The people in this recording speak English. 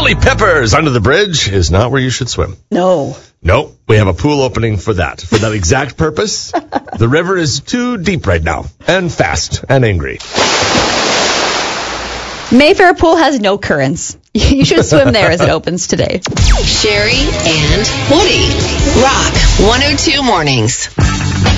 Chili peppers under the bridge is not where you should swim. No. Nope, we have a pool opening for that exact purpose. The river is too deep right now, and fast, and angry. Mayfair Pool has no currents. You should swim there as it opens today. Sherry and Woody. Rock 102 Mornings.